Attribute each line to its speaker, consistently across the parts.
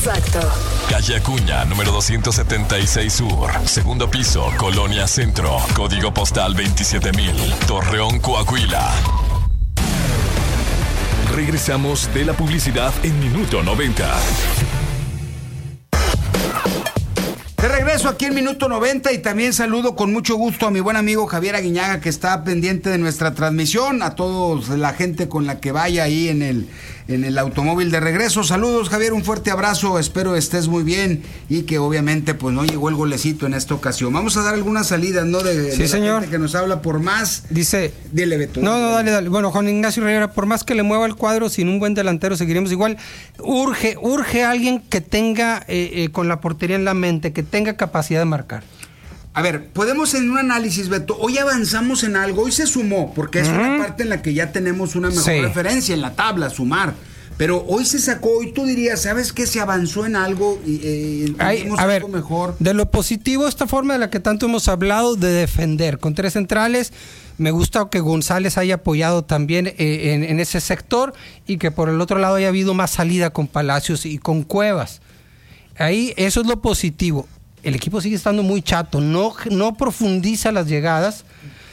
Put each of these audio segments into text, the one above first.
Speaker 1: Exacto.
Speaker 2: Calle Acuña, número 276 Sur, segundo piso, Colonia Centro, código postal 27000, Torreón, Coahuila. Regresamos de la publicidad en minuto 90.
Speaker 3: De regreso aquí en Minuto 90 y también saludo con mucho gusto a mi buen amigo Javier Aguiñaga, que está pendiente de nuestra transmisión, a toda la gente con la que vaya ahí en el automóvil de regreso. Saludos, Javier, un fuerte abrazo, espero estés muy bien y que obviamente pues no llegó el golecito en esta ocasión. Vamos a dar algunas salidas, ¿no? De la
Speaker 4: señor.
Speaker 3: gente que nos habla por más.
Speaker 4: Dice...
Speaker 3: Dile, Beto.
Speaker 4: No, dale. Bueno, Juan Ignacio Rivera, por más que le mueva el cuadro, sin un buen delantero seguiremos igual. Urge a alguien que tenga con la portería en la mente, que tenga capacidad de marcar.
Speaker 3: A ver, podemos en un análisis, Beto, hoy avanzamos en algo, hoy se sumó, porque es una parte en la que ya tenemos una mejor referencia en la tabla, sumar. Pero hoy se sacó, hoy tú dirías, ¿sabes qué? Se avanzó en algo y algo mejor.
Speaker 4: De lo positivo, esta forma de la que tanto hemos hablado de defender con tres centrales, me gusta que González haya apoyado también en ese sector y que por el otro lado haya habido más salida con Palacios y con Cuevas. Ahí, eso es lo positivo. El equipo sigue estando muy chato, no profundiza las llegadas.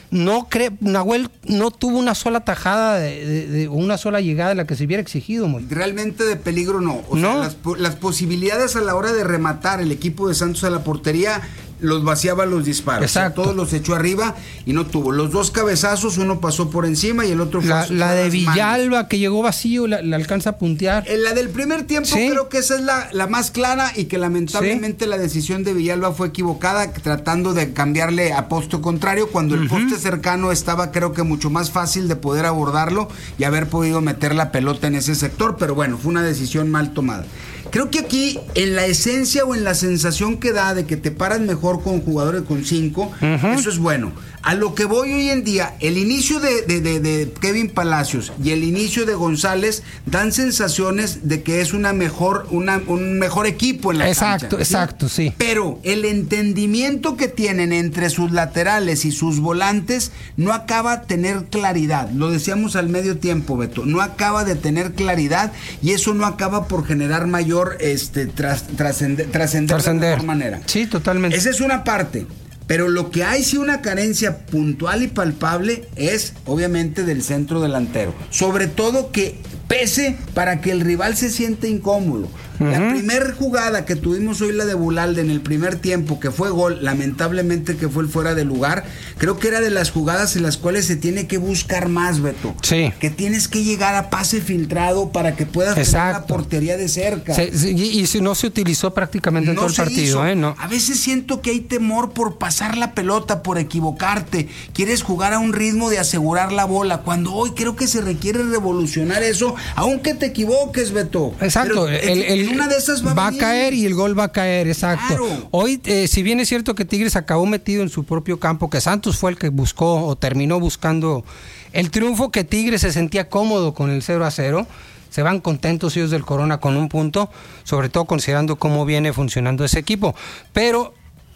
Speaker 4: Nahuel no tuvo una sola tajada de una sola llegada en la que se hubiera exigido.
Speaker 3: Realmente de peligro no. Sea, las posibilidades a la hora de rematar el equipo de Santos a la portería los vaciaba los disparos.
Speaker 4: Exacto.
Speaker 3: O sea, todos los echó arriba y no tuvo. Los dos cabezazos, uno pasó por encima y el otro fue
Speaker 4: la de Villalba, que llegó vacío, la alcanza a puntear.
Speaker 3: La del primer tiempo creo que esa es la más clara y que lamentablemente la decisión de Villalba fue equivocada, tratando de cambiarle a poste contrario cuando el poste cercano estaba, creo que mucho más fácil de poder abordarlo y haber podido meter la pelota en ese sector, pero bueno, fue una decisión mal tomada. Creo que aquí, en la esencia o en la sensación que da de que te paras mejor con jugadores con 5, eso es bueno. A lo que voy hoy en día, el inicio de Kevin Palacios y el inicio de González dan sensaciones de que es un mejor equipo en la cancha.
Speaker 4: Exacto, sí.
Speaker 3: Pero el entendimiento que tienen entre sus laterales y sus volantes no acaba de tener claridad. Lo decíamos al medio tiempo, Beto. No acaba de tener claridad y eso no acaba por generar mayor trascender de mejor manera.
Speaker 4: Sí, totalmente.
Speaker 3: Esa es una parte. Pero lo que hay sí una carencia puntual y palpable es obviamente del centro delantero. Sobre todo que pese para que el rival se sienta incómodo. La primera jugada que tuvimos hoy, la de Bulalde en el primer tiempo, que fue gol, lamentablemente que fue el fuera de lugar, creo que era de las jugadas en las cuales se tiene que buscar más, Beto.
Speaker 4: Sí.
Speaker 3: Que tienes que llegar a pase filtrado para que puedas tener la portería de cerca.
Speaker 4: Y si no se utilizó prácticamente en todo el partido. No.
Speaker 3: A veces siento que hay temor por pasar la pelota, por equivocarte. Quieres jugar a un ritmo de asegurar la bola, cuando hoy creo que se requiere revolucionar eso, aunque te equivoques, Beto.
Speaker 4: Exacto.
Speaker 3: Pero una de esas va
Speaker 4: a caer y el gol va a caer, exacto.
Speaker 3: Claro.
Speaker 4: Hoy, si bien es cierto que Tigres acabó metido en su propio campo, que Santos fue el que buscó o terminó buscando el triunfo, que Tigres se sentía cómodo con el 0-0, se van contentos ellos del Corona con un punto, sobre todo considerando cómo viene funcionando ese equipo, pero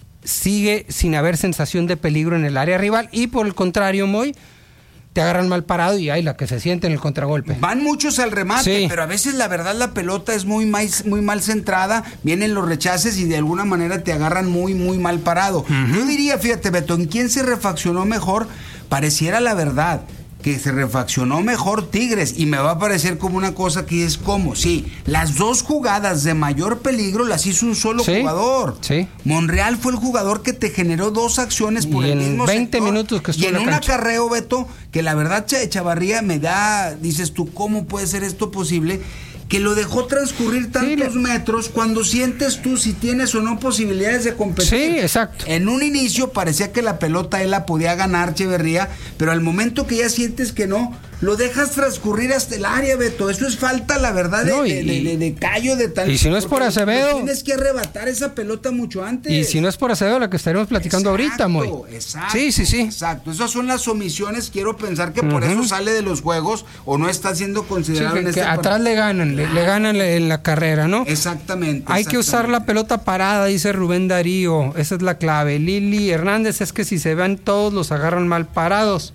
Speaker 4: sigue sin haber sensación de peligro en el área rival y por el contrario, Moy, te agarran mal parado y hay la que se siente en el contragolpe.
Speaker 3: Van muchos al remate, pero a veces la verdad la pelota es muy mal centrada, vienen los rechaces y de alguna manera te agarran muy mal parado. Yo diría, fíjate, Beto, ¿en quién se refaccionó mejor? Pareciera la verdad que se refaccionó mejor Tigres y me va a parecer como una cosa que es como, las dos jugadas de mayor peligro las hizo un solo jugador.
Speaker 4: Sí.
Speaker 3: Monreal fue el jugador que te generó dos acciones por el mismo
Speaker 4: 20
Speaker 3: sector,
Speaker 4: minutos que estuvo
Speaker 3: y en
Speaker 4: en
Speaker 3: un
Speaker 4: la cancha.
Speaker 3: acarreo, Beto, que la verdad Chavarría dices tú, ¿cómo puede ser esto posible? Que lo dejó transcurrir tantos metros cuando sientes tú si tienes o no posibilidades de competir.
Speaker 4: Sí, exacto.
Speaker 3: En un inicio parecía que la pelota él la podía ganar Echeverría, pero al momento que ya sientes que no, lo dejas transcurrir hasta el área, Beto. Eso es falta, la verdad, de callo, de tal.
Speaker 4: Y si no es por Acevedo,
Speaker 3: tienes que arrebatar esa pelota mucho antes.
Speaker 4: Y si no es por Acevedo, la que estaremos platicando ahorita, Moy.
Speaker 3: Exacto.
Speaker 4: Sí.
Speaker 3: Exacto. Esas son las omisiones. Quiero pensar que por eso sale de los juegos o no está siendo considerado en este
Speaker 4: partido. Atrás le ganan en la carrera, ¿no?
Speaker 3: Exactamente.
Speaker 4: Hay que usar la pelota parada, dice Rubén Darío. Esa es la clave. Lili Hernández, es que si se ven todos los agarran mal parados.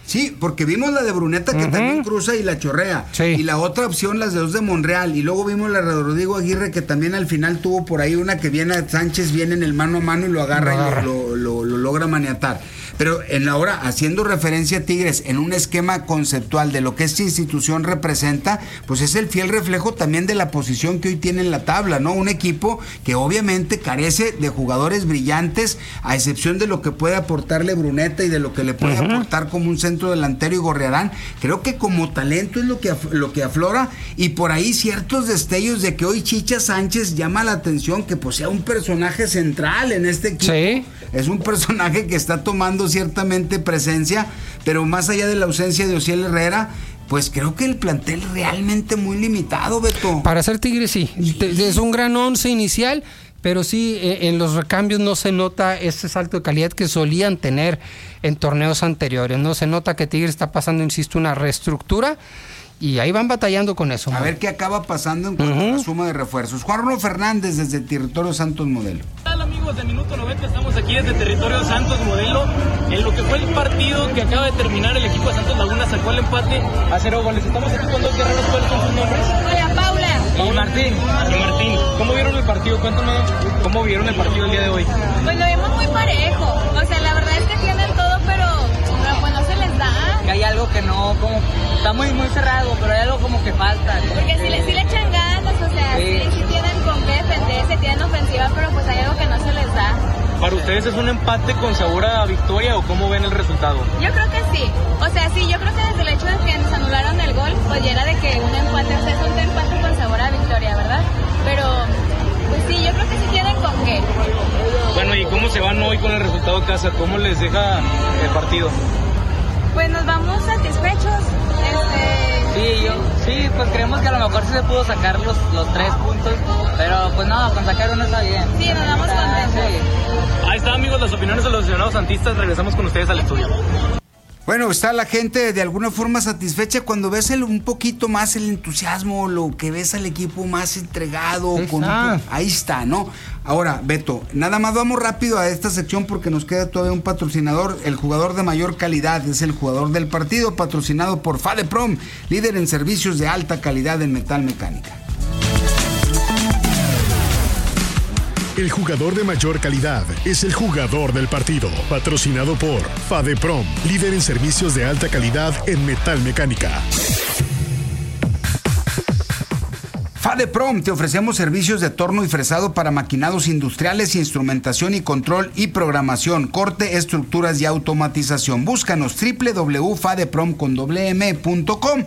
Speaker 3: Sí, porque vimos la de Bruneta que también cruza y la chorrea. Sí. Y la otra opción, las de dos de Monreal. Y luego vimos la de Rodrigo Aguirre que también al final tuvo por ahí una que Sánchez viene en el mano a mano y lo agarra. Y lo logra maniatar. Pero en la hora, haciendo referencia a Tigres en un esquema conceptual de lo que esta institución representa, pues es el fiel reflejo también de la posición que hoy tiene en la tabla, ¿no? Un equipo que obviamente carece de jugadores brillantes, a excepción de lo que puede aportarle Bruneta y de lo que le puede aportar como un centro delantero y Gorriarán. Creo que como talento es lo que aflora, y por ahí ciertos destellos de que hoy Chicha Sánchez llama la atención, que pues sea un personaje central en este equipo. Sí. Es un personaje que está tomando ciertamente presencia, pero más allá de la ausencia de Ociel Herrera, pues creo que el plantel realmente muy limitado, Beto.
Speaker 4: Para ser Tigres sí. Es un gran once inicial, pero sí en los recambios no se nota ese salto de calidad que solían tener en torneos anteriores. No se nota que Tigres está pasando, insisto, una reestructura. Y ahí van batallando con eso.
Speaker 3: A ver qué acaba pasando en cuanto a la suma de refuerzos. Juan Arno Fernández desde Territorio Santos Modelo.
Speaker 1: ¿Qué tal, amigos de Minuto 90? Estamos aquí desde Territorio Santos Modelo. En lo que fue el partido que acaba de terminar, el equipo de Santos Laguna sacó el empate a 0 goles. Estamos aquí con dos guerreros. ¿Cuáles son sus nombres?
Speaker 5: Hola, Paula.
Speaker 1: Y Martín. ¿Cómo vieron el partido? Cuéntame, ¿cómo vieron el partido el día de hoy?
Speaker 5: Pues lo vimos muy parejo. O sea, la verdad es que tienen todo, pero pues no se les da.
Speaker 6: Que hay algo que no, como está muy cerrado, pero hay algo como que falta.
Speaker 5: Porque si le echan ganas, o sea, sí tienen con qué defenderse, tienen ofensiva, pero pues hay algo que no se les da.
Speaker 1: ¿Para ustedes es un empate con sabor a victoria o cómo ven el resultado?
Speaker 5: Yo creo que sí. O sea, sí, yo creo que desde el hecho de que nos anularon el gol, pues ya era de que un empate, o sea, es un empate con sabor a victoria, ¿verdad? Pero, pues sí, yo creo que sí tienen con qué.
Speaker 1: Bueno, ¿y cómo se van hoy con el resultado a casa? ¿Cómo les deja el partido?
Speaker 5: Pues nos vamos satisfechos.
Speaker 6: Sí, pues creemos que a lo mejor sí se pudo sacar los 3 puntos, pero pues no, con sacar uno está bien.
Speaker 5: Sí, nos damos contentos.
Speaker 6: Sí.
Speaker 1: Ahí está, amigos, las opiniones de los aficionados santistas. Regresamos con ustedes al estudio.
Speaker 3: Bueno, está la gente de alguna forma satisfecha cuando ves un poquito más el entusiasmo, lo que ves al equipo más entregado. Ahí está, ¿no? Ahora, Beto, nada más vamos rápido a esta sección porque nos queda todavía un patrocinador. El jugador de mayor calidad es el jugador del partido, patrocinado por FADEPROM, líder en servicios de alta calidad en metal mecánica.
Speaker 7: El jugador de mayor calidad es el jugador del partido, patrocinado por FADEPROM, líder en servicios de alta calidad en metal mecánica.
Speaker 3: FADEPROM, te ofrecemos servicios de torno y fresado para maquinados industriales, instrumentación y control y programación, corte, estructuras y automatización. Búscanos www.fadeprom.com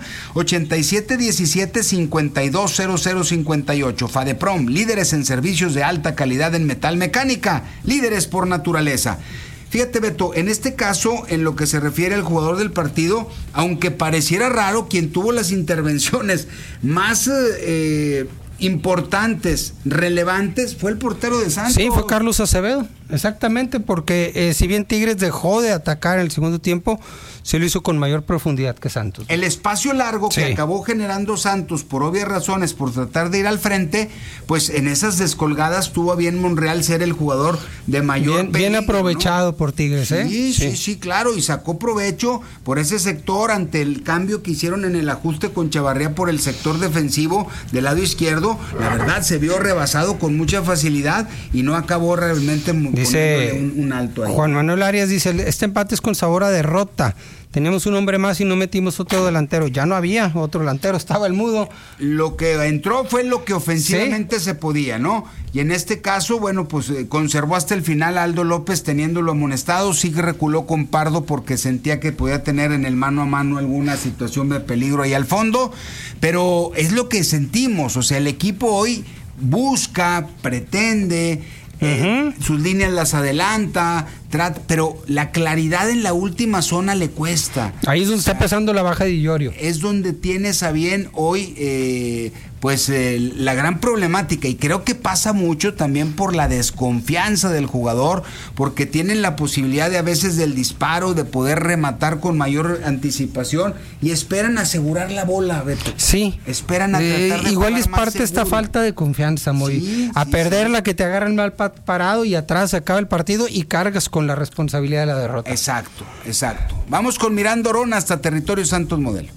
Speaker 3: 8717-520058. FADEPROM, líderes en servicios de alta calidad en metal mecánica, líderes por naturaleza. Fíjate, Beto, en este caso, en lo que se refiere al jugador del partido, aunque pareciera raro, quien tuvo las intervenciones más importantes, relevantes, fue el portero de Santos.
Speaker 4: Sí, fue Carlos Acevedo, exactamente, porque si bien Tigres dejó de atacar en el segundo tiempo, se lo hizo con mayor profundidad que Santos.
Speaker 3: El espacio largo que acabó generando Santos, por obvias razones, por tratar de ir al frente, pues en esas descolgadas tuvo a bien Monreal ser el jugador de mayor
Speaker 4: bien aprovechado, ¿no? Por Tigres,
Speaker 3: Sí, claro, y sacó provecho por ese sector ante el cambio que hicieron en el ajuste con Chavarría por el sector defensivo del lado izquierdo. La verdad, se vio rebasado con mucha facilidad y no acabó realmente poniéndole un alto ahí.
Speaker 4: Juan Manuel Arias dice, este empate es con sabor a derrota. Teníamos un hombre más y no metimos otro delantero. Ya no había otro delantero, estaba el mudo.
Speaker 3: Lo que entró fue lo que ofensivamente se podía, ¿no? Y en este caso, bueno, pues conservó hasta el final a Aldo López teniéndolo amonestado. Sí que reculó con Pardo porque sentía que podía tener en el mano a mano alguna situación de peligro ahí al fondo. Pero es lo que sentimos, o sea, el equipo hoy busca, pretende... sus líneas las adelanta, pero la claridad en la última zona le cuesta.
Speaker 4: Ahí es donde está empezando la baja de Illorio.
Speaker 3: Es donde tienes a bien hoy la gran problemática, y creo que pasa mucho también por la desconfianza del jugador, porque tienen la posibilidad de a veces del disparo, de poder rematar con mayor anticipación y esperan asegurar la bola, Beto.
Speaker 4: Sí.
Speaker 3: Esperan a tratar de
Speaker 4: igual es parte de esta falta de confianza, Moy. A perder la que te agarran mal parado y atrás se acaba el partido y cargas con con la responsabilidad de la derrota.
Speaker 3: Exacto. Vamos con Miranda Orón hasta territorio Santos Modelo.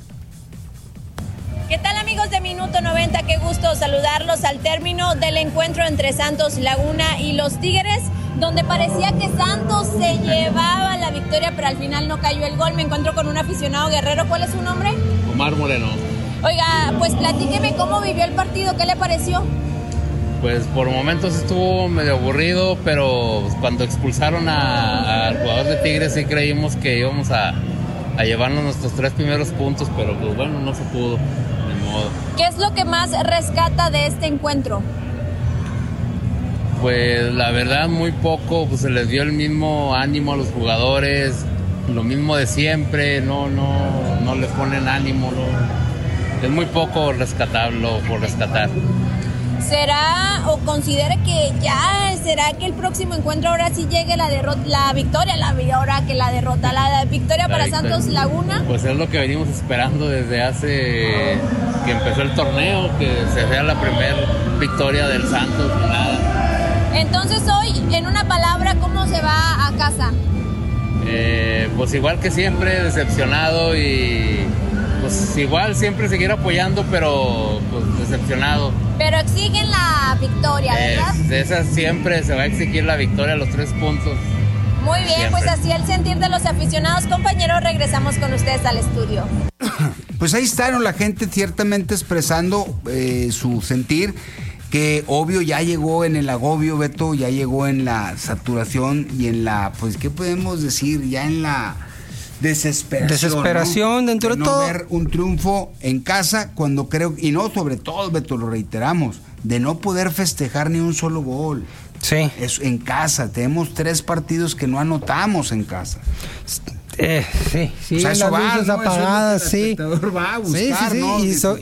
Speaker 8: ¿Qué tal, amigos de Minuto 90? Qué gusto saludarlos al término del encuentro entre Santos Laguna y los Tigres, donde parecía que Santos se llevaba la victoria, pero al final no cayó el gol. Me encuentro con un aficionado guerrero. ¿Cuál es su nombre?
Speaker 9: Omar Moreno.
Speaker 8: Oiga, pues platíqueme cómo vivió el partido, ¿qué le pareció?
Speaker 9: Pues por momentos estuvo medio aburrido, pero cuando expulsaron al jugador de Tigres sí creímos que íbamos a llevarnos nuestros 3 primeros puntos, pero pues bueno, no se pudo, de modo.
Speaker 8: ¿Qué es lo que más rescata de este encuentro?
Speaker 9: Pues la verdad muy poco, pues se les dio el mismo ánimo a los jugadores, lo mismo de siempre, no les ponen ánimo, es muy poco rescatable por rescatar.
Speaker 8: ¿Será o considere que será que el próximo encuentro ahora sí llegue la victoria para Santos Laguna?
Speaker 9: Pues es lo que venimos esperando desde hace que empezó el torneo, que se vea la primera victoria del Santos, nada.
Speaker 8: Entonces hoy, en una palabra, ¿cómo se va a casa?
Speaker 9: Pues igual que siempre, decepcionado y pues igual siempre seguir apoyando, pero pues decepcionado.
Speaker 8: Pero exigen la victoria, ¿verdad?
Speaker 9: De esas siempre se va a exigir la victoria, los 3 puntos.
Speaker 8: Muy bien, siempre. Pues así el sentir de los aficionados. Compañeros, regresamos con ustedes al estudio.
Speaker 3: Pues ahí está, ¿no? La gente ciertamente expresando su sentir, que obvio ya llegó en el agobio, Beto, ya llegó en la saturación y en la, pues, ¿qué podemos decir? Ya en la desesperación, ¿no? Dentro de todo. Ver un triunfo en casa cuando creo, y no sobre todo, Beto, lo reiteramos, de no poder festejar ni un solo gol.
Speaker 4: Sí.
Speaker 3: Es en casa, tenemos 3 partidos que no anotamos en casa.
Speaker 4: Sí,
Speaker 3: o sea, eso
Speaker 4: las luces apagadas,
Speaker 3: sí. Va a buscar, ¿no?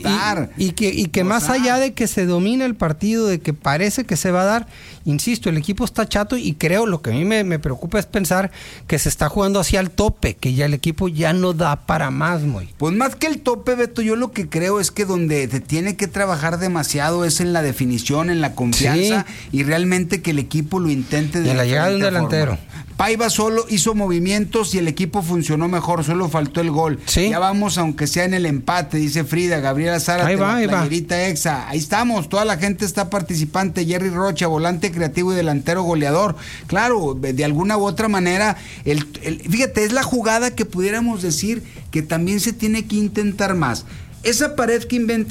Speaker 4: Y que más allá de que se domina el partido, de que parece que se va a dar, insisto, el equipo está chato y creo, lo que a mí me preocupa es pensar que se está jugando hacia el tope, que ya el equipo ya no da para más, muy.
Speaker 3: Pues más que el tope, Beto, yo lo que creo es que donde te tiene que trabajar demasiado es en la definición, en la confianza, y realmente que el equipo lo intente
Speaker 4: de la llegada de un delantero.
Speaker 3: Paiva solo hizo movimientos y el equipo funcionó mejor, solo faltó el gol.
Speaker 4: ¿Sí?
Speaker 3: Ya vamos, aunque sea en el empate, dice Frida, Gabriela Zárate, playerita Exa. Ahí estamos, toda la gente está participante. Jerry Rocha, volante creativo y delantero goleador. Claro, de alguna u otra manera, fíjate, es la jugada que pudiéramos decir que también se tiene que intentar más. Esa pared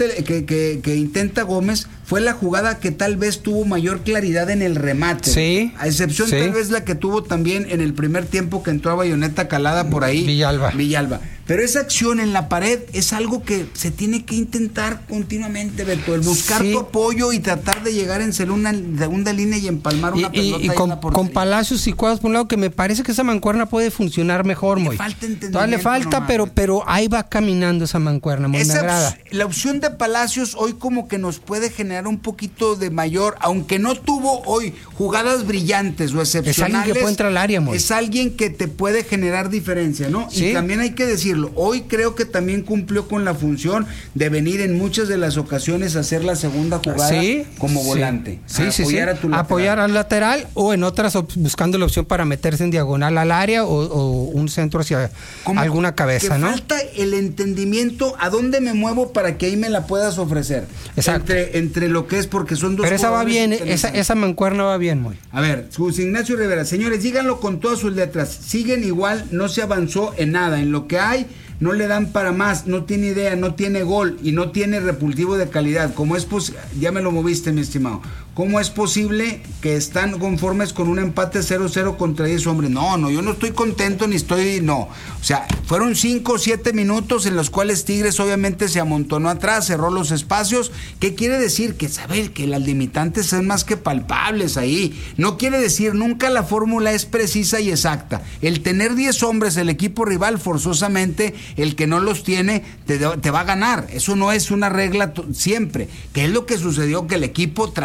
Speaker 3: que intenta Gómez fue la jugada que tal vez tuvo mayor claridad en el remate.
Speaker 4: Sí.
Speaker 3: A excepción tal vez la que tuvo también en el primer tiempo que entró a Bayoneta calada por ahí. Villalba. Pero esa acción en la pared es algo que se tiene que intentar continuamente, Beto. El buscar tu apoyo y tratar de llegar en segunda línea y empalmar una pelota.
Speaker 4: Y con Palacios y Cuadros por un lado, que me parece que esa mancuerna puede funcionar mejor, muy. Todavía le falta, pero ahí va caminando esa mancuerna, muy.
Speaker 3: La opción de Palacios hoy como que nos puede generar un poquito de mayor, aunque no tuvo hoy jugadas brillantes o excepcionales.
Speaker 4: Es alguien que puede entrar al área, muy.
Speaker 3: Es alguien que te puede generar diferencia, ¿no? Sí. Y también hay que decirlo, hoy creo que también cumplió con la función de venir en muchas de las ocasiones a hacer la segunda jugada como volante.
Speaker 4: Apoyar al lateral o en otras buscando la opción para meterse en diagonal al área o un centro hacia alguna cabeza,
Speaker 3: que
Speaker 4: ¿no?
Speaker 3: Falta el entendimiento a dónde me muevo para que ahí me la puedas ofrecer.
Speaker 4: Exacto.
Speaker 3: Entre lo que es, porque son dos.
Speaker 4: Pero esa va bien, esa mancuerna va bien, muy.
Speaker 3: A ver, José Ignacio Rivera, señores, díganlo con todas sus letras. Siguen igual, no se avanzó en nada. En lo que hay, no le dan para más, no tiene idea, no tiene gol y no tiene repulsivo de calidad. ¿Cómo es posible? Ya me lo moviste, mi estimado. ¿Cómo es posible que están conformes con un empate 0-0 contra 10 hombres? No, yo no estoy contento O sea, fueron 5 o 7 minutos en los cuales Tigres obviamente se amontonó atrás, cerró los espacios. ¿Qué quiere decir? Que saber que las limitantes son más que palpables ahí. No quiere decir, nunca la fórmula es precisa y exacta. El tener 10 hombres, el equipo rival, forzosamente, el que no los tiene, te va a ganar. Eso no es una regla siempre. ¿Qué es lo que sucedió? Que el equipo trató,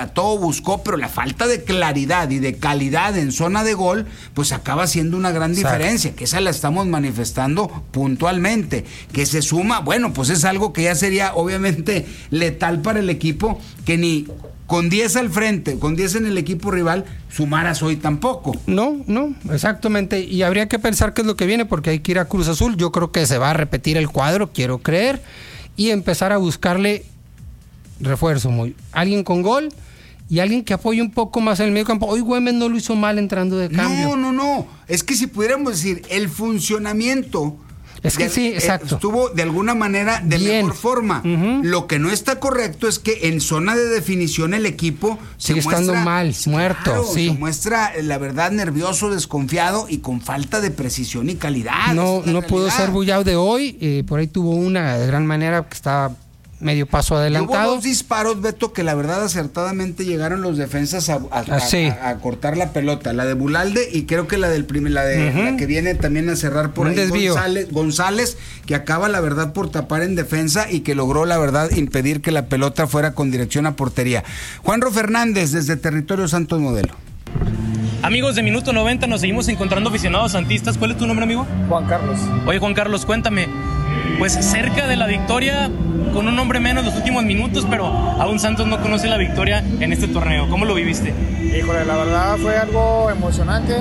Speaker 3: buscó, pero la falta de claridad y de calidad en zona de gol, pues acaba siendo una gran diferencia, que esa la estamos manifestando puntualmente. Que se suma, bueno, pues es algo que ya sería obviamente letal para el equipo, que ni con 10 al frente, con 10 en el equipo rival, sumaras hoy tampoco.
Speaker 4: No, exactamente. Y habría que pensar qué es lo que viene, porque hay que ir a Cruz Azul. Yo creo que se va a repetir el cuadro, quiero creer, y empezar a buscarle refuerzo. Alguien con gol y alguien que apoye un poco más en el medio campo. Hoy Güemes no lo hizo mal entrando de cambio.
Speaker 3: No. Es que si pudiéramos decir, el funcionamiento...
Speaker 4: Es que sí, exacto.
Speaker 3: Estuvo de alguna manera de mejor forma. Lo que no está correcto es que en zona de definición el equipo
Speaker 4: sigue estando mal, muerto.
Speaker 3: Claro, se muestra, la verdad, nervioso, desconfiado y con falta de precisión y calidad.
Speaker 4: No pudo ser Bullao de hoy. Por ahí tuvo una de gran manera que estaba medio paso adelantado.
Speaker 3: Hubo 2 disparos, Beto, que la verdad acertadamente llegaron los defensas a cortar la pelota. La de Bulalde y creo que la del la que viene también a cerrar por ahí González, que acaba la verdad por tapar en defensa y que logró la verdad impedir que la pelota fuera con dirección a portería. Juanro Fernández, desde Territorio Santos Modelo.
Speaker 1: Amigos de Minuto 90, nos seguimos encontrando aficionados santistas. ¿Cuál es tu nombre, amigo?
Speaker 10: Juan Carlos.
Speaker 1: Oye, Juan Carlos, cuéntame. Pues cerca de la victoria, con un hombre menos los últimos minutos, pero aún Santos no conoce la victoria en este torneo. ¿Cómo lo viviste?
Speaker 10: Híjole, la verdad fue algo emocionante.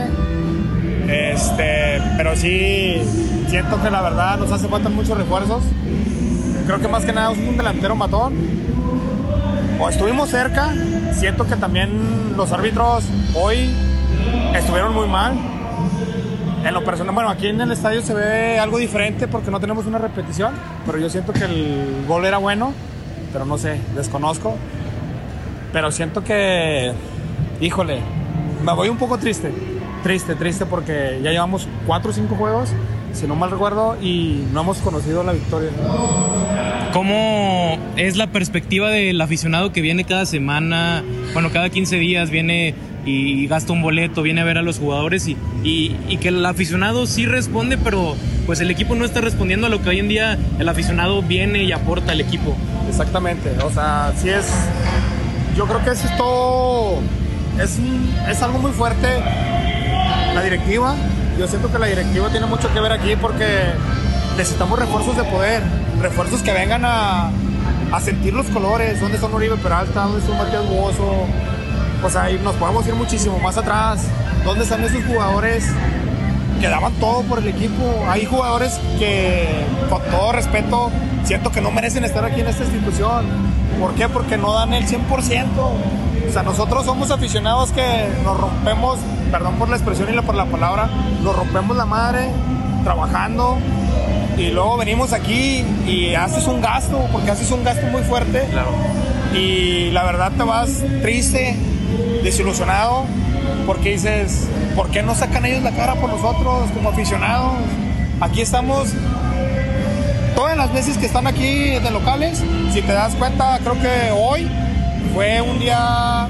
Speaker 10: Pero sí siento que la verdad nos hace falta muchos refuerzos. Creo que más que nada es un delantero matón. O estuvimos cerca. Siento que también los árbitros hoy estuvieron muy mal. En lo personal, bueno, aquí en el estadio se ve algo diferente porque no tenemos una repetición, pero yo siento que el gol era bueno, pero no sé, desconozco. Pero siento que, híjole, me voy un poco triste porque ya llevamos 4 o 5 juegos, si no mal recuerdo, y no hemos conocido la victoria.
Speaker 1: ¿Cómo es la perspectiva del aficionado que viene cada semana, cada 15 días viene y gasta un boleto, viene a ver a los jugadores y que el aficionado sí responde, pero pues el equipo no está respondiendo a lo que hoy en día el aficionado viene y aporta al equipo?
Speaker 10: Exactamente, o sea, sí es, yo creo que eso es todo, es algo muy fuerte, la directiva. Yo siento que la directiva tiene mucho que ver aquí porque necesitamos refuerzos de poder, refuerzos que vengan a sentir los colores, dónde está Oribe Peralta, dónde está Matías Buoso. O sea, nos podemos ir muchísimo más atrás. ¿Dónde están esos jugadores que daban todo por el equipo? Hay jugadores que, con todo respeto, siento que no merecen estar aquí en esta institución. ¿Por qué? Porque no dan el 100%. O sea, nosotros somos aficionados que nos rompemos, perdón por la expresión y por la palabra, nos rompemos la madre trabajando y luego venimos aquí y haces un gasto, porque haces un gasto muy fuerte.
Speaker 1: Claro.
Speaker 10: Y la verdad te vas triste, desilusionado, porque dices, ¿por qué no sacan ellos la cara por nosotros como aficionados? Aquí estamos todas las veces que están aquí de locales. Si te das cuenta, creo que hoy fue un día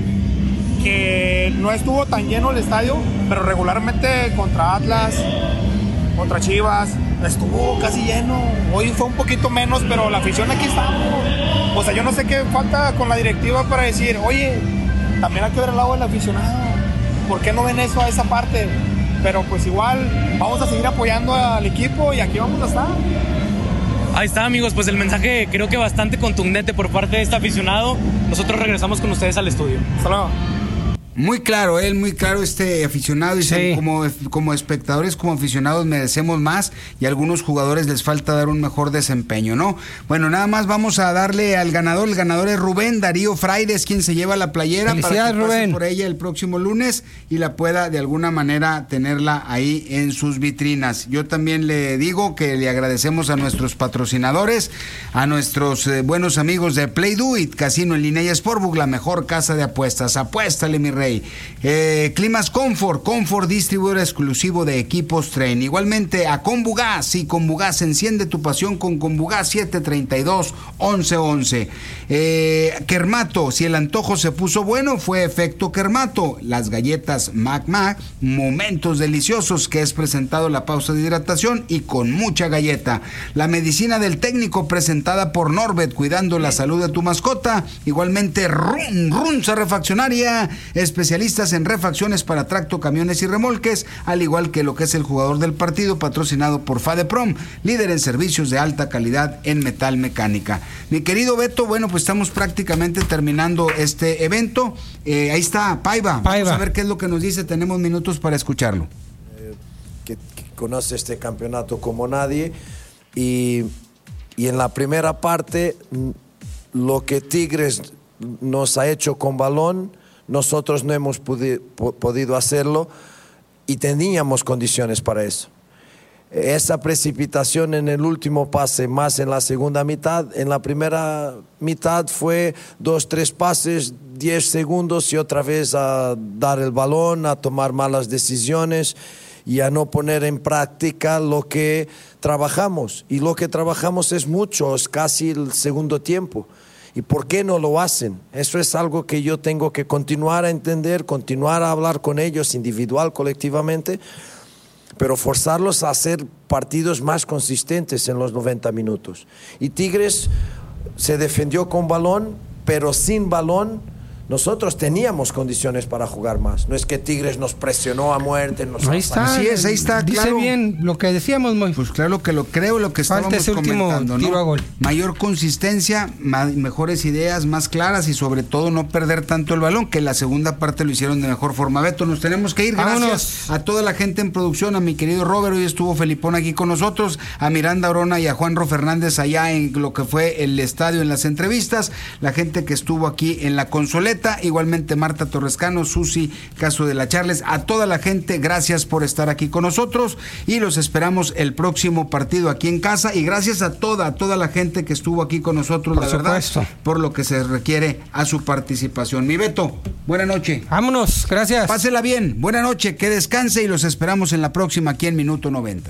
Speaker 10: que no estuvo tan lleno el estadio, pero regularmente contra Atlas, contra Chivas, estuvo casi lleno. Hoy fue un poquito menos, pero la afición aquí está. O sea, yo no sé qué falta con la directiva para decir, oye, también hay que ver el lado del aficionado. ¿Por qué no ven eso a esa parte? Pero pues igual vamos a seguir apoyando al equipo y aquí vamos a estar.
Speaker 1: Ahí está, amigos, pues el mensaje creo que bastante contundente por parte de este aficionado. Nosotros regresamos con ustedes al estudio.
Speaker 10: Hasta luego.
Speaker 3: Muy claro este aficionado, y sí. como espectadores, como aficionados merecemos más y a algunos jugadores les falta dar un mejor desempeño, ¿no? Bueno, nada más vamos a darle al ganador. El ganador es Rubén Darío Fraides, quien se lleva la playera.
Speaker 4: Felicidades,
Speaker 3: para que pase
Speaker 4: Rubén,
Speaker 3: por ella el próximo lunes y la pueda de alguna manera tenerla ahí en sus vitrinas. Yo también le digo que le agradecemos a nuestros patrocinadores, a nuestros buenos amigos de Play Do It, Casino en Línea y Sportbook, la mejor casa de apuestas. Apuéstale, mi rey. Monterrey. Climas Comfort distribuidor exclusivo de equipos Trane. Igualmente a Combugas, y Combugas, enciende tu pasión con Combugas, 732-1111. Kermato, si el antojo se puso bueno, fue efecto Kermato. Las galletas Mac, momentos deliciosos, que es presentado la pausa de hidratación y con mucha galleta. La medicina del técnico, presentada por Norbert, cuidando la salud de tu mascota. Igualmente Runza Refaccionaria, especialistas en refacciones para tracto, camiones y remolques, al igual que lo que es el jugador del partido, patrocinado por Fadeprom, líder en servicios de alta calidad en metal mecánica. Mi querido Beto, bueno, pues estamos prácticamente terminando este evento. Ahí está Paiva. Vamos a ver qué es lo que nos dice, tenemos minutos para escucharlo.
Speaker 11: Que conoce este campeonato como nadie, y en la primera parte lo que Tigres nos ha hecho con balón, nosotros no hemos podido hacerlo, y teníamos condiciones para eso. Esa precipitación en el último pase, más en la segunda mitad. En la primera mitad fue 2-3 pases, 10 segundos, y otra vez a dar el balón, a tomar malas decisiones y a no poner en práctica lo que trabajamos. Y lo que trabajamos es mucho, es casi el segundo tiempo. ¿Y por qué no lo hacen? Eso es algo que yo tengo que continuar a entender, continuar a hablar con ellos individual, colectivamente, pero forzarlos a hacer partidos más consistentes en los 90 minutos. Y Tigres se defendió con balón, pero sin balón. Nosotros teníamos condiciones para jugar más. No es que Tigres nos presionó a muerte.
Speaker 4: Ahí está,
Speaker 3: ahí está,
Speaker 4: dice
Speaker 3: claro.
Speaker 4: Bien lo que decíamos, Moy.
Speaker 3: Pues claro que lo creo, lo que estábamos
Speaker 4: ese
Speaker 3: comentando,
Speaker 4: tiro
Speaker 3: ¿no?
Speaker 4: a gol.
Speaker 3: Mayor consistencia, mejores ideas, más claras, y sobre todo no perder tanto el balón, que la segunda parte lo hicieron de mejor forma. Beto, nos tenemos que ir. Gracias. Vámonos. A toda la gente en producción, a mi querido Robert, hoy estuvo Felipón aquí con nosotros, a Miranda Orona y a Juanro Fernández allá en lo que fue el estadio, en las entrevistas, la gente que estuvo aquí en la consoleta, igualmente Marta Torrescano, Susi, Caso de la Charles, a toda la gente, gracias por estar aquí con nosotros, y los esperamos el próximo partido aquí en casa, y gracias a toda la gente que estuvo aquí con nosotros, por la supuesto, verdad, por lo que se requiere a su participación. Mi Beto, buena noche.
Speaker 4: Vámonos, gracias.
Speaker 3: Pásela bien, buena noche, que descanse, y los esperamos en la próxima aquí en Minuto 90.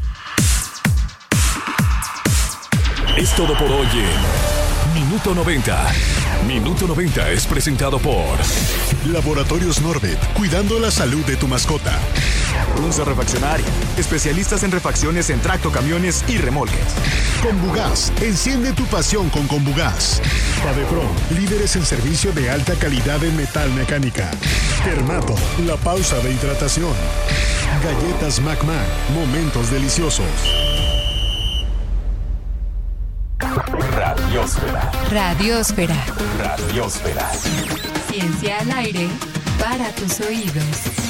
Speaker 2: Es todo por hoy en Minuto 90. Minuto 90 es presentado por
Speaker 7: Laboratorios Norbert, cuidando la salud de tu mascota.
Speaker 12: Runza Refaccionaria, especialistas en refacciones en tracto, camiones y remolques.
Speaker 7: Combugas, enciende tu pasión con Combugas. Fadeprom, líderes en servicio de alta calidad en metal mecánica. Kermato, la pausa de hidratación. Galletas Mac, momentos deliciosos.
Speaker 2: Radiósfera.
Speaker 13: Radiósfera.
Speaker 2: Radiósfera.
Speaker 13: Ciencia al aire para tus oídos.